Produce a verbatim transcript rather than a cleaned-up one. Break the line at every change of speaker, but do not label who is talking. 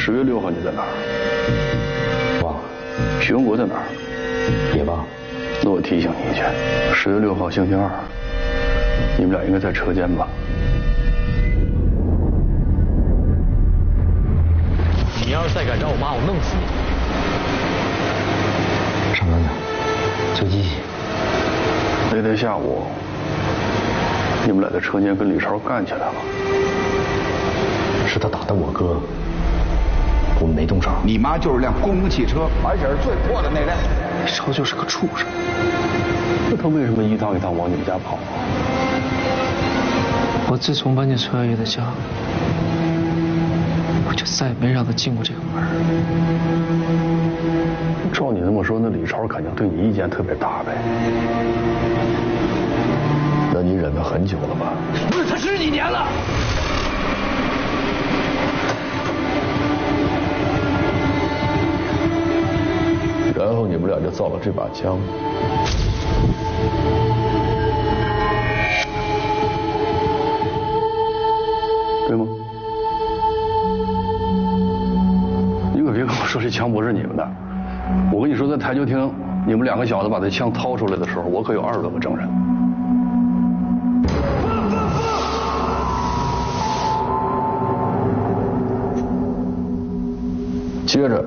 十月六号你在哪儿？
忘了。
许文国在哪儿？
也忘了。
那我提醒你一句，十月六号星期二，你们俩应该在车间吧？
你要是再敢找我妈，我弄死你！
上班呢，追机器。
那天下午，你们俩在车间跟李超干起来了。
是他打的我哥，我们没动手。
你妈就是辆公共汽车，而且是最破的那辆。
李超就是个畜生。
那他为什么一趟一趟往你们家跑啊？
我自从搬进崔阿姨的家，我就再也没让他进过这个门。
照你这么说，那李超肯定对你意见特别大呗？那你忍了很久了吧？
不是他十几年了。
然后你们俩就造了这把枪。对吗？你可别跟我说这枪不是你们的。我跟你说，在台球厅，你们两个小子把这枪掏出来的时候，我可有二十多个证人。接着。